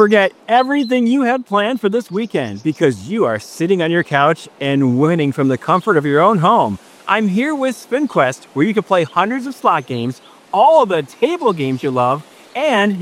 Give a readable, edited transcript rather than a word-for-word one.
Forget everything you had planned for this weekend because you are sitting on your couch and winning from the comfort of your own home. I'm here with SpinQuest, where you can play hundreds of slot games, all of the table games you love, and